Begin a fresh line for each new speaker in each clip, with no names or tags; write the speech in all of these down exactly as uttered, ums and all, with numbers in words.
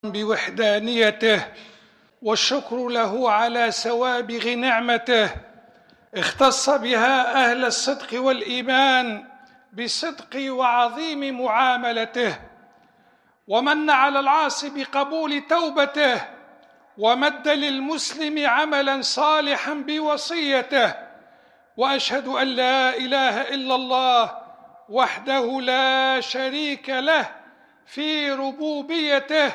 بوحدانيته، والشكر له على سوابغ نعمته اختص بها أهل الصدق والإيمان بصدق وعظيم معاملته، ومن على العاصي بقبول توبته، ومد للمسلم عملا صالحا بوصيته. وأشهد أن لا إله إلا الله وحده لا شريك له في ربوبيته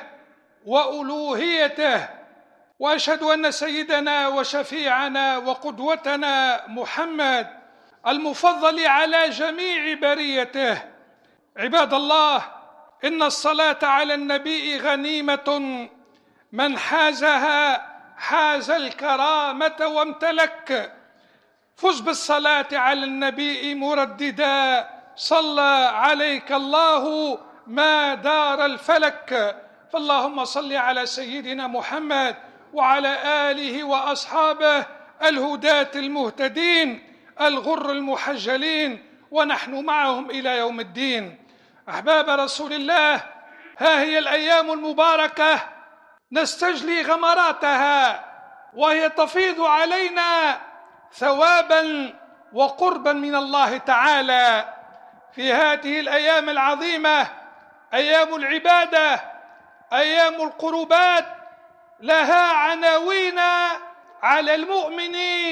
وألوهيته، وأشهد أن سيدنا وشفيعنا وقدوتنا محمد المفضل على جميع بريته. عباد الله، إن الصلاة على النبي غنيمة، من حازها حاز الكرامة وامتلك. فز بالصلاة على النبي مرددا، صلى عليك الله ما دار الفلك. فاللهم صل على سيدنا محمد وعلى آله وأصحابه الهداة المهتدين الغر المحجلين، ونحن معهم إلى يوم الدين. أحباب رسول الله، ها هي الأيام المباركة نستجلي غمراتها، وهي تفيض علينا ثوابا وقربا من الله تعالى. في هذه الأيام العظيمة، أيام العبادة، أيام القربات، لها عناوين على المؤمن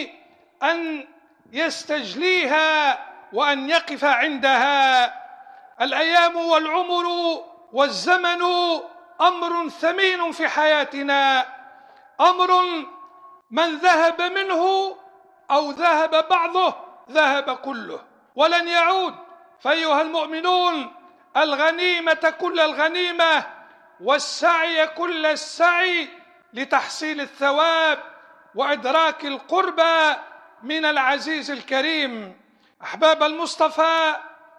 أن يستجليها وأن يقف عندها. الأيام والعمر والزمن أمر ثمين في حياتنا، أمر من ذهب منه أو ذهب بعضه ذهب كله ولن يعود. فأيها المؤمنون، الغنيمة كل الغنيمة والسعي كل السعي لتحصيل الثواب وإدراك القربى من العزيز الكريم. أحباب المصطفى،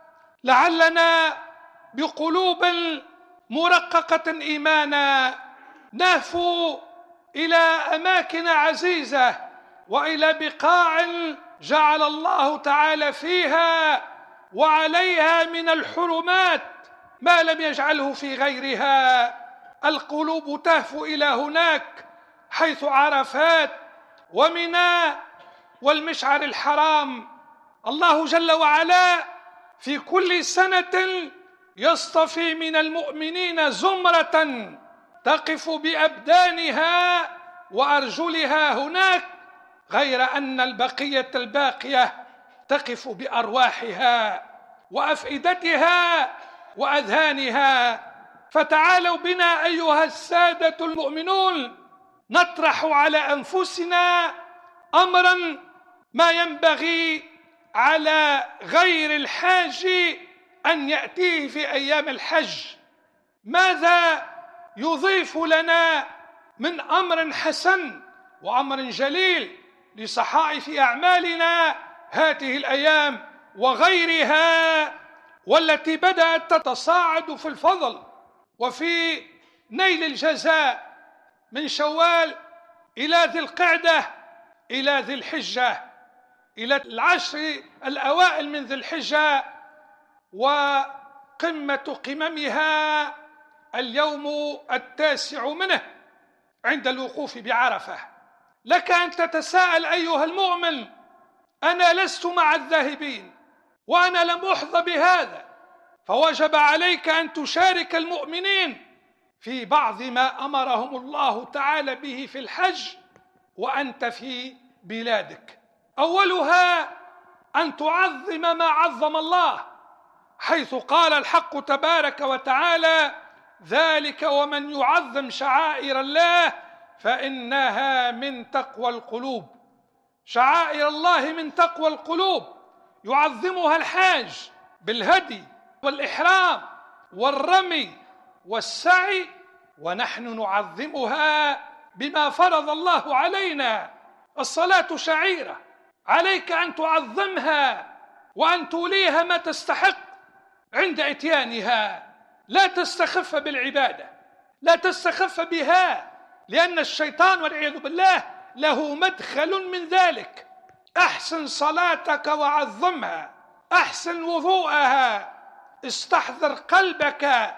لعلنا بقلوب مرققة إيمانا نهفو إلى أماكن عزيزة وإلى بقاع جعل الله تعالى فيها وعليها من الحرمات ما لم يجعله في غيرها. القلوب تهفو إلى هناك، حيث عرفات ومنى والمشعر الحرام. الله جل وعلا في كل سنة يصطفي من المؤمنين زمرة تقف بأبدانها وأرجلها هناك، غير أن البقية الباقية تقف بأرواحها وأفئدتها وأذهانها. فتعالوا بنا أيها السادة المؤمنون نطرح على أنفسنا أمرا ما ينبغي على غير الحاج أن يأتيه في أيام الحج. ماذا يضيف لنا من أمر حسن وأمر جليل لصحائف أعمالنا هذه الأيام وغيرها، والتي بدأت تتصاعد في الفضل وفي نيل الجزاء من شوال إلى ذي القعدة إلى ذي الحجة، إلى العشر الأوائل من ذي الحجة، وقمة قممها اليوم التاسع منه عند الوقوف بعرفة. لك أن تتساءل أيها المؤمن: أنا لست مع الذاهبين وأنا لم أحظى بهذا، فوجب عليك أن تشارك المؤمنين في بعض ما أمرهم الله تعالى به في الحج وأنت في بلادك. أولها أن تعظم ما عظم الله، حيث قال الحق تبارك وتعالى: ذلك ومن يعظم شعائر الله فإنها من تقوى القلوب. شعائر الله من تقوى القلوب، يعظمها الحاج بالهدي والإحرام والرمي والسعي، ونحن نعظمها بما فرض الله علينا. الصلاة شعيرة، عليك أن تعظمها وأن توليها ما تستحق عند إتيانها. لا تستخف بالعبادة، لا تستخف بها، لأن الشيطان والعياذ بالله له مدخل من ذلك. أحسن صلاتك وعظمها، أحسن وضوءها، استحضر قلبك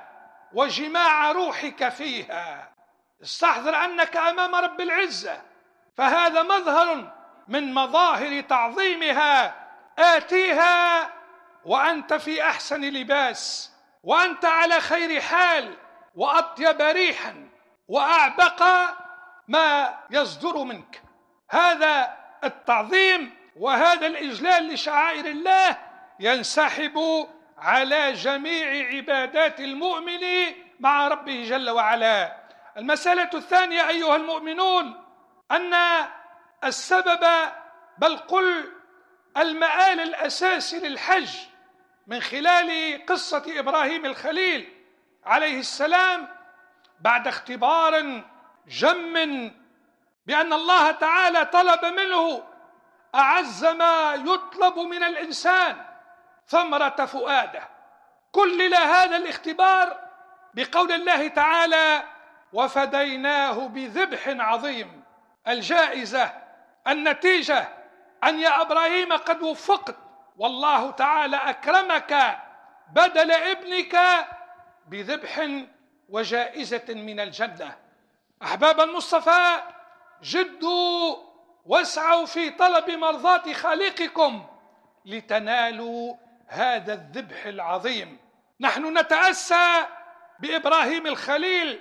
وجماع روحك فيها. استحضر أنك أمام رب العزة، فهذا مظهر من مظاهر تعظيمها. آتيها وأنت في أحسن لباس، وأنت على خير حال، وأطيب ريحا، وأعبق ما يصدر منك. هذا التعظيم وهذا الإجلال لشعائر الله ينسحب على جميع عبادات المؤمن مع ربه جل وعلا. المسألة الثانية أيها المؤمنون، أن السبب، بل قل المآل الأساسي للحج من خلال قصة إبراهيم الخليل عليه السلام، بعد اختبار جم بأن الله تعالى طلب منه أعز ما يطلب من الإنسان، ثمرة فؤاده، كلل هذا الاختبار بقول الله تعالى: وفديناه بذبح عظيم. الجائزة، النتيجة، أن يا إبراهيم قد وفقت، والله تعالى أكرمك بدل ابنك بذبح وجائزة من الجنة. أحباب المصطفى، جدوا واسعوا في طلب مرضاة خالقكم لتنالوا هذا الذبح العظيم. نحن نتأسى بإبراهيم الخليل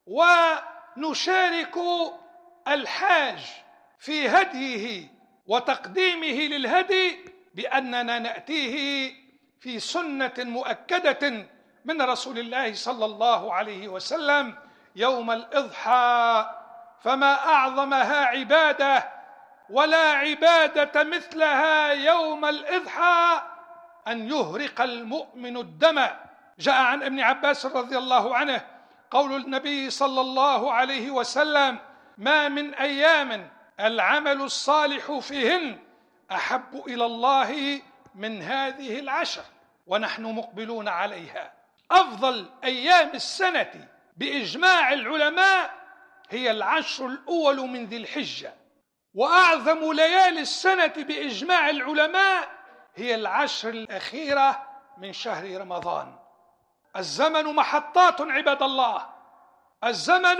ونشارك الحاج في هديه وتقديمه للهدي بأننا نأتيه في سنة مؤكدة من رسول الله صلى الله عليه وسلم يوم الإضحى، فما أعظمها عبادة ولا عبادة مثلها يوم الإضحى أن يهرق المؤمن الدم. جاء عن ابن عباس رضي الله عنه قول النبي صلى الله عليه وسلم: ما من أيام العمل الصالح فيهن أحب إلى الله من هذه العشر، ونحن مقبلون عليها. أفضل أيام السنة بإجماع العلماء هي العشر الأول من ذي الحجة، وأعظم ليالي السنة بإجماع العلماء هي العشر الأخيرة من شهر رمضان. الزمن محطات عباد الله، الزمن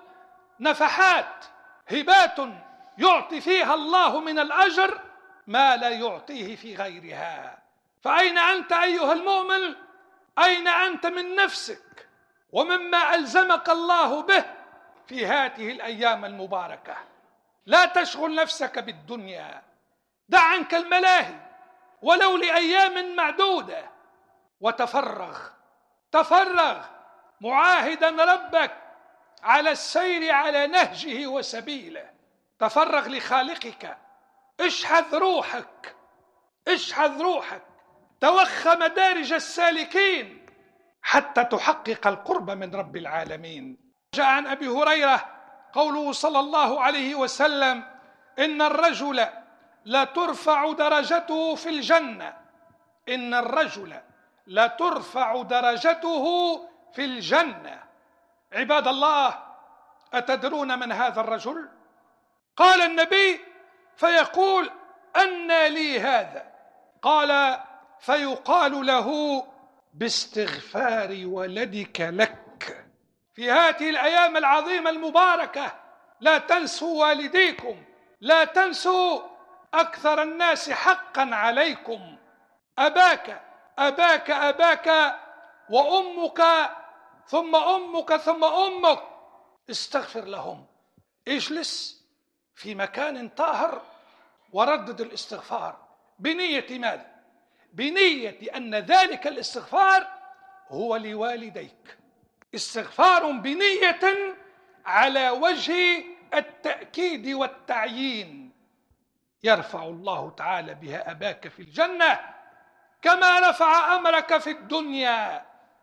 نفحات، هبات يعطي فيها الله من الأجر ما لا يعطيه في غيرها. فأين أنت أيها المؤمن؟ أين أنت من نفسك ومما ألزمك الله به في هذه الأيام المباركة؟ لا تشغل نفسك بالدنيا، دع عنك الملاهي ولو لأيام معدودة، وتفرغ تفرغ معاهدا ربك على السير على نهجه وسبيله. تفرغ لخالقك، اشحذ روحك اشحذ روحك توخى مدارج السالكين حتى تحقق القرب من رب العالمين. جاء عن أبي هريرة قوله صلى الله عليه وسلم: إن الرجل لا ترفع درجته في الجنة إن الرجل لا ترفع درجته في الجنة. عباد الله، أتدرون من هذا الرجل؟ قال النبي: فيقول: أنى لي هذا؟ قال: فيقال له: باستغفار ولدك لك. في هذه الأيام العظيمة المباركة لا تنسوا والديكم، لا تنسوا أكثر الناس حقا عليكم، أباك أباك أباك وأمك ثم أمك ثم أمك. استغفر لهم، اجلس في مكان طاهر وردد الاستغفار بنية ماذا؟ بنية أن ذلك الاستغفار هو لوالديك، استغفار بنية على وجه التأكيد والتعيين. يرفع الله تعالى بها أباك في الجنة كما رفع أمرك في الدنيا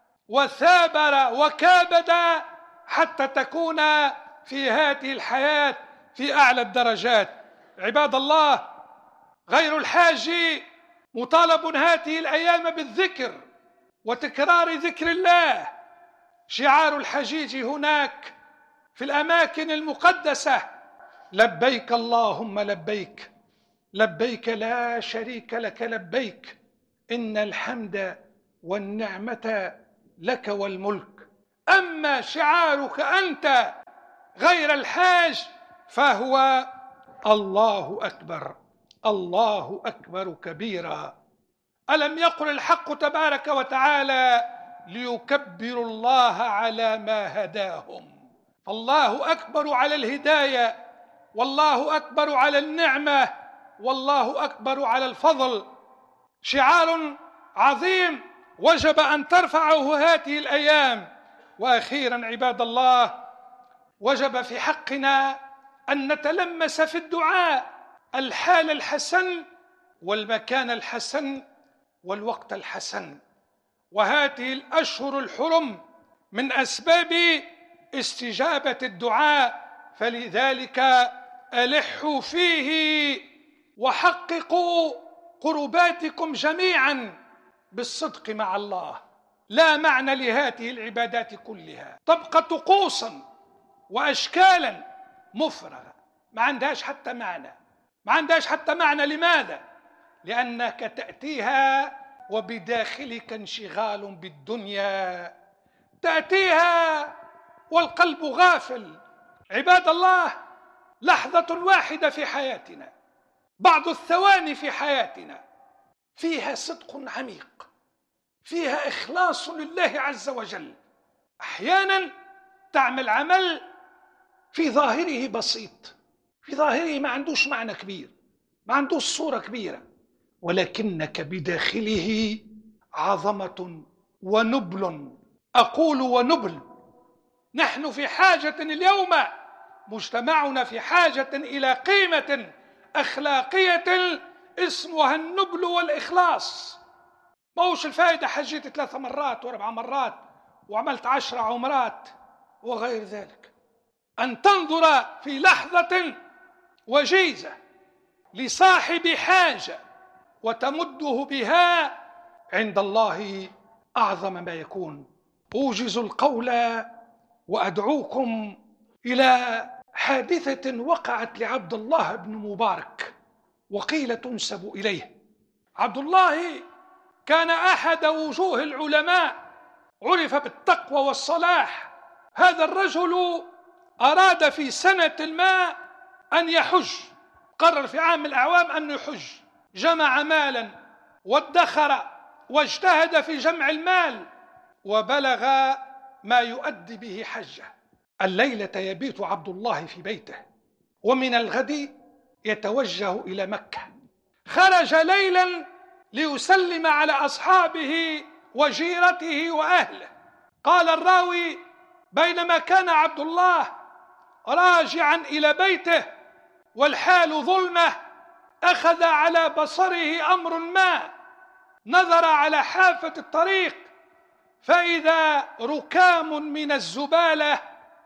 وثابر وكابد حتى تكون في هذه الحياة في أعلى الدرجات. عباد الله، غير الحاج مطالب هذه الأيام بالذكر وتكرار ذكر الله. شعار الحجيج هناك في الأماكن المقدسة: لبيك اللهم لبيك، لبيك لا شريك لك لبيك، إن الحمد والنعمة لك والملك أما شعارك أنت غير الحاج فهو الله أكبر، الله أكبر كبيرا. ألم يقل الحق تبارك وتعالى ليكبروا الله على ما هداهم؟ فالله أكبر على الهداية، والله أكبر على النعمة، والله أكبر على الفضل. شعار عظيم وجب أن ترفعه هذه الأيام. وأخيرا عباد الله، وجب في حقنا أن نتلمس في الدعاء الحال الحسن والمكان الحسن والوقت الحسن. وهذه الأشهر الحرم من أسباب استجابة الدعاء، فلذلك ألحوا فيه وحققوا قرباتكم جميعا بالصدق مع الله. لا معنى لهذه العبادات كلها، تبقى طقوسا وأشكالا مفرغة ما عندهاش حتى معنى، ما عندهاش حتى معنى. لماذا؟ لأنك تأتيها وبداخلك انشغال بالدنيا، تأتيها والقلب غافل. عباد الله، لحظة واحدة في حياتنا، بعض الثواني في حياتنا، فيها صدق عميق، فيها إخلاص لله عز وجل. أحيانا تعمل عمل في ظاهره بسيط، في ظاهره ما عندوش معنى كبير، ما عندوش صورة كبيرة، ولكنك بداخله عظمة ونبل. أقول ونبل. نحن في حاجة اليوم، مجتمعنا في حاجة إلى قيمة أخلاقية اسمها النبل والإخلاص. ما هوش الفائدة حجيت ثلاث مرات واربع مرات وعملت عشر عمرات وغير ذلك. أن تنظر في لحظة وجيزة لصاحب حاجة وتمده بها عند الله أعظم ما يكون. أوجز القول وأدعوكم إلى حادثة وقعت لعبد الله بن مبارك وقيل تنسب إليه. عبد الله كان أحد وجوه العلماء، عرف بالتقوى والصلاح. هذا الرجل أراد في سنة ما أن يحج، قرر في عام من الأعوام أن يحج، جمع مالا وادخر واجتهد في جمع المال وبلغ ما يؤدي به حجه. الليلة يبيت عبد الله في بيته، ومن الغد يتوجه إلى مكة. خرج ليلا ليسلم على أصحابه وجيرته وأهله. قال الراوي: بينما كان عبد الله راجعا إلى بيته والحال ظلمة، أخذ على بصره أمر ما، نظر على حافة الطريق فإذا ركام من الزبالة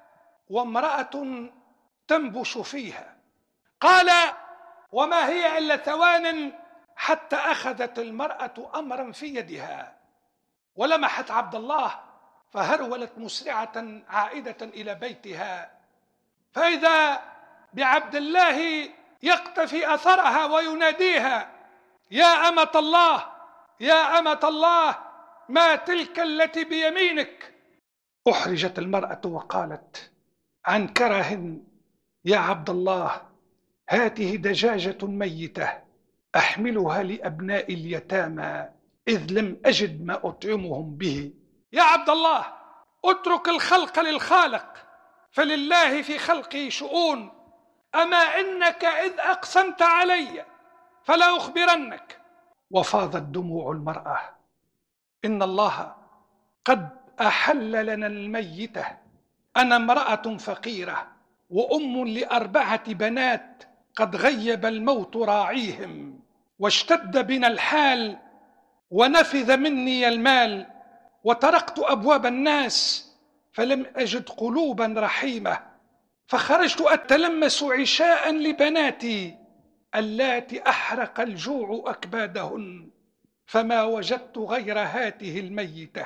وامرأة تنبش فيها. قال: وما هي إلا ثوان حتى أخذت المرأة أمرا في يدها ولمحت عبد الله، فهرولت مسرعة عائدة إلى بيتها، فإذا بعبد الله يقتفي أثرها ويناديها: يا أمة الله، يا أمة الله، ما تلك التي بيمينك؟ أحرجت المرأة وقالت: عن كره يا عبد الله، هذه دجاجة ميتة أحملها لأبناء اليتامى إذ لم أجد ما أطعمهم به. يا عبد الله، اترك الخلق للخالق، فلله في خلقه شؤون. أما إنك إذ أقسمت علي فلا أخبرنك. وفاضت دموع المرأة: إن الله قد أحل لنا الميتة، أنا امرأة فقيرة وأم لأربعة بنات قد غيب الموت راعيهم، واشتد بنا الحال ونفذ مني المال، وطرقت أبواب الناس فلم أجد قلوبا رحيمة، فخرجت أتلمس عشاء لبناتي اللاتي أحرق الجوع أكبادهن، فما وجدت غير هاته الميتة،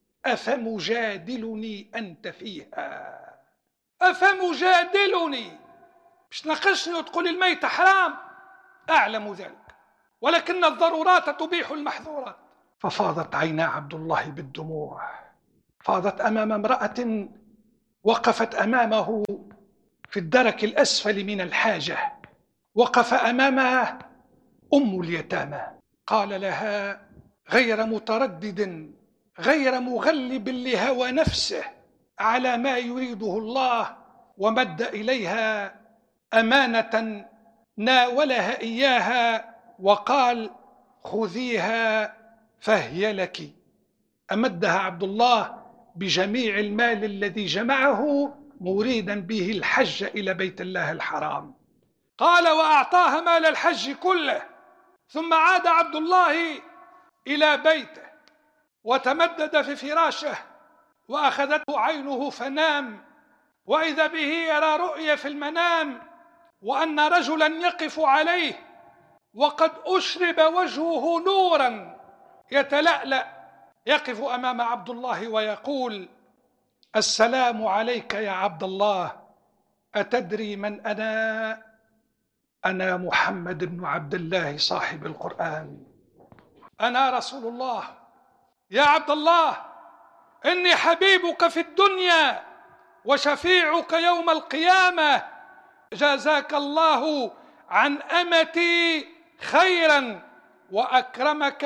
أفمجادلني أنت فيها؟ أفمجادلني؟ مش ناقشني وتقول الميتة حرام، أعلم ذلك، ولكن الضرورات تبيح المحظورات. ففاضت عينا عبد الله بالدموع فاضت أمام امرأة وقفت أمامه في الدرك الأسفل من الحاجة، وقف أمامها أم اليتامى، قال لها غير متردد غير مغلب لهوى نفسه على ما يريده الله، ومد إليها أمانة ناولها إياها وقال خذيها فهي لك. أمدها عبد الله بجميع المال الذي جمعه مريدا به الحج إلى بيت الله الحرام. قال وأعطاها مال الحج كله، ثم عاد عبد الله إلى بيته وتمدد في فراشه وأخذته عينه فنام، وإذا به يرى رؤيا في المنام وأن رجلا يقف عليه وقد أشرب وجهه نورا يتلألأ، يقف أمام عبد الله ويقول السلام عليك يا عبد الله، أتدري من أنا؟ أنا محمد بن عبد الله صاحب القرآن، أنا رسول الله. يا عبد الله إني حبيبك في الدنيا وشفيعك يوم القيامة، جازاك الله عن أمتي خيرا وأكرمك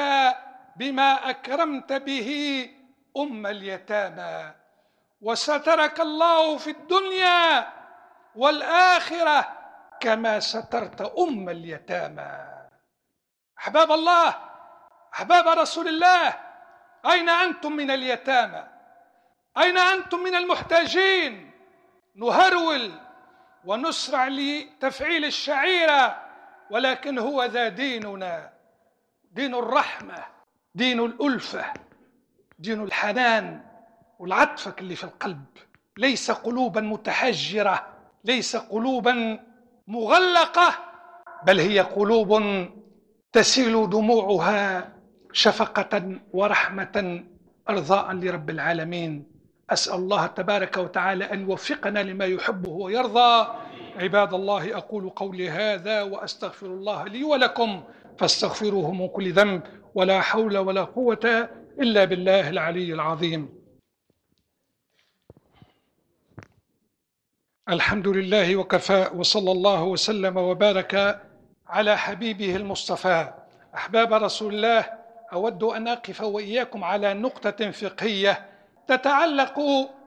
بما أكرمت به أم اليتامى، وسترك الله في الدنيا والآخرة كما سترت أم اليتامى. أحباب الله، أحباب رسول الله، أين أنتم من اليتامى؟ أين أنتم من المحتاجين؟ نهرول ونسرع لتفعيل الشعيرة، ولكن هو ذا ديننا، دين الرحمة، دين الألفة، دين الحنان والعطف اللي في القلب، ليس قلوبا متحجرة، ليس قلوبا مغلقة، بل هي قلوب تسيل دموعها شفقة ورحمة أرضاء لرب العالمين. أسأل الله تبارك وتعالى أن يوفقنا لما يحبه ويرضى. عباد الله، أقول قولي هذا وأستغفر الله لي ولكم فاستغفروه من كل ذنب، ولا حول ولا قوة إلا بالله العلي العظيم. الحمد لله وكفى، وصلى الله وسلم وبارك على حبيبه المصطفى. أحباب رسول الله، أود أن أقف وإياكم على نقطة فقهية تتعلق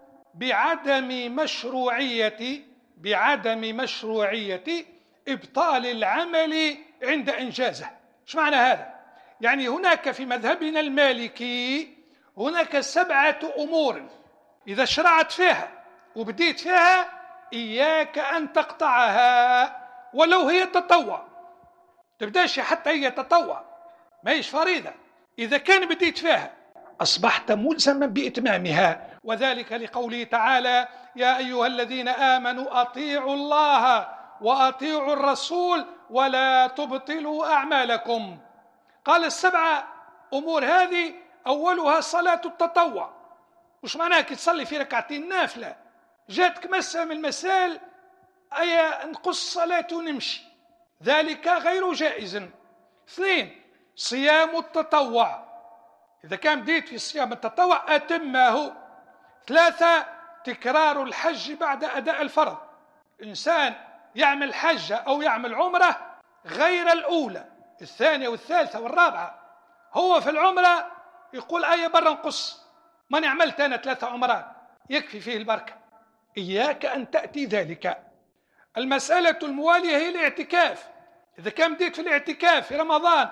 بعدم مشروعية بعدم مشروعية إبطال العمل عند إنجازه. إيش معنى هذا؟ يعني هناك في مذهبنا المالكي هناك سبعة أمور إذا شرعت فيها وبديت فيها إياك أن تقطعها ولو هي تطوع، تبداش حتى هي تطوع ما هيش فريضة، إذا كان بديت فيها أصبحت ملزما بإتمامها، وذلك لقوله تعالى يا أيها الذين آمنوا أطيعوا الله وأطيعوا الرسول ولا تبطلوا أعمالكم. قال السبعة أمور هذه أولها صلاة التطوع. وش معناها كي تصلي في ركعتين نافلة جاتك مسألة من المسائل أي نقص صلاة ونمشي، ذلك غير جائز. اثنين، صيام التطوع، إذا كان بديت في صيام التطوع أتمه. ثلاثة، تكرار الحج بعد أداء الفرض، إنسان يعمل حجة أو يعمل عمرة غير الأولى الثانية والثالثة والرابعة، هو في العمرة يقول أي برا نقص، من عملت أنا ثلاثة عمرات يكفي فيه البركة، إياك أن تأتي ذلك. المسألة الموالية هي الاعتكاف، إذا كان بديت في الاعتكاف في رمضان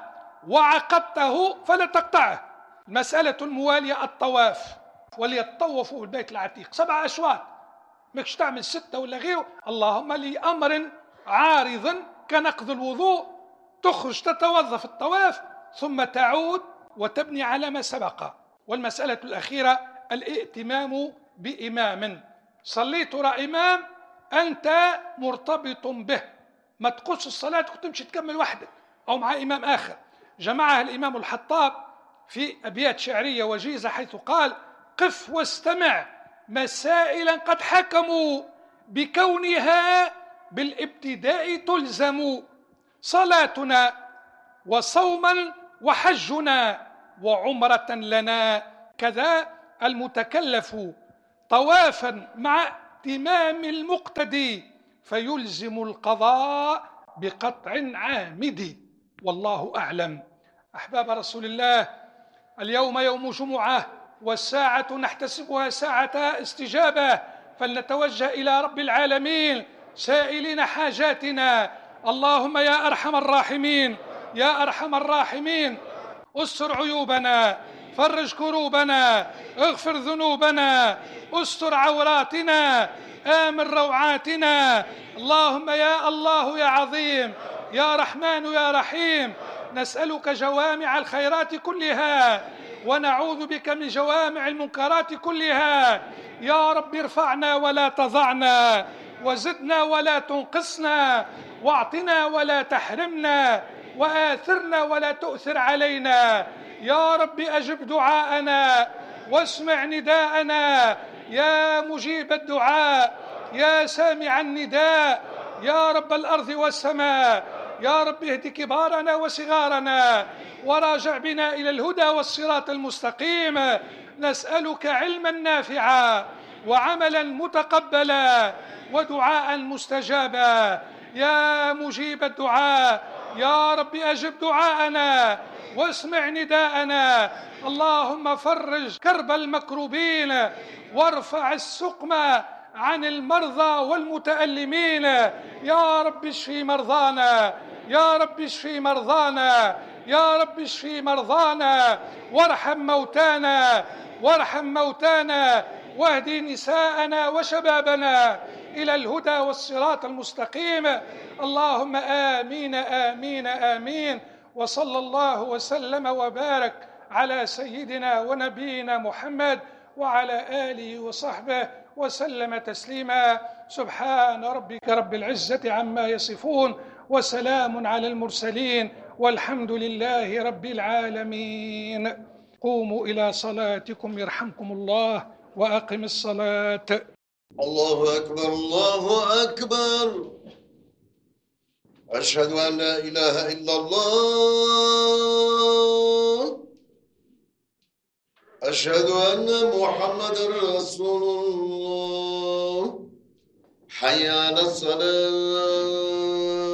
وعقدته فلا تقطعه. المسألة الموالية الطواف، وليطوفوا بالبيت العتيق سبع أشواط، ماكش تعمل ستة ولا غيره، اللهم لأمر عارض كنقض الوضوء تخرج تتوظف الطواف ثم تعود وتبني على ما سبق. والمسألة الأخيرة الائتمام بإمام، صليت وراء إمام أنت مرتبط به، ما تقص الصلاة وتمشي تكمل وحدك أو مع إمام آخر. جمعها الإمام الحطاب في أبيات شعرية وجيزة حيث قال قف واستمع مسائلا قد حكموا بكونها بالابتداء تلزم، صلاتنا وصوما وحجنا وعمرة لنا كذا المتكلف طوافا مع ائتمام المقتدي فيلزم القضاء بقطع عامد، والله أعلم. أحباب رسول الله، اليوم يوم جمعة والساعة نحتسبها ساعة استجابة، فلنتوجه إلى رب العالمين سائلين حاجاتنا. اللهم يا أرحم الراحمين يا أرحم الراحمين استر عيوبنا، فرج كروبنا، اغفر ذنوبنا، استر عوراتنا، آمن روعاتنا. اللهم يا الله يا عظيم يا رحمن يا رحيم، نسألك جوامع الخيرات كلها ونعوذ بك من جوامع المنكرات كلها. يا رب ارفعنا ولا تضعنا، وزدنا ولا تنقصنا، واعطنا ولا تحرمنا، وآثرنا ولا تؤثر علينا. يا رب أجب دعاءنا واسمع نداءنا يا مجيب الدعاء يا سامع النداء يا رب الأرض والسماء. يا رب اهد كبارنا وصغارنا وراجع بنا إلى الهدى والصراط المستقيم. نسألك علما نافعا وعملا متقبلا ودعاء مستجابا يا مجيب الدعاء. يا رب أجب دعاءنا واسمع نداءنا. اللهم فرج كرب المكروبين وارفع السقم عن المرضى والمتألمين. يا رب اشفي مرضانا، يا رب اشفي مرضانا، يا رب اشفي مرضانا، وارحم موتانا وارحم موتانا، واهدي نساءنا وشبابنا إلى الهدى والصراط المستقيم. اللهم آمين آمين آمين. وصلى الله وسلم وبارك على سيدنا ونبينا محمد وعلى آله وصحبه وسلم تسليما. سبحان ربك رب العزة عما يصفون، وسلام على المرسلين، والحمد لله رب العالمين. قوموا إلى صلاتكم يرحمكم الله، وأقم الصلاة.
الله أكبر الله أكبر. أشهد أن لا إله إلا الله. أشهد أن محمد رسول الله. حي على الصلاة.